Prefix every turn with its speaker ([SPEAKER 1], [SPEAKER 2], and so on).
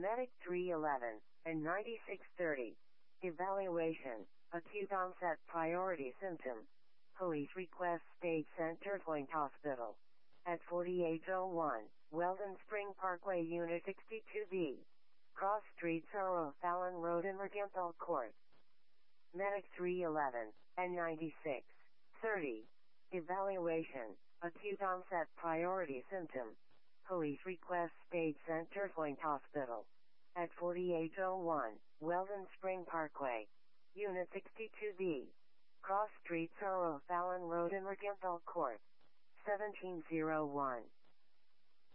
[SPEAKER 1] Medic 311 and 9630. Evaluation. Acute onset priority symptom. Police request state center Point Hospital. At 4801, Weldon Spring Parkway, Unit 62B. Cross Street, Sorrow, Fallon Road in Mercantile Court. Medic 311 and 9630. Evaluation. Acute onset priority symptom. Police request state center Point Hospital. At 4801, Weldon Spring Parkway. Unit 62B. Cross Street, Sorrow, Fallon Road in Mercantile Court. 1701.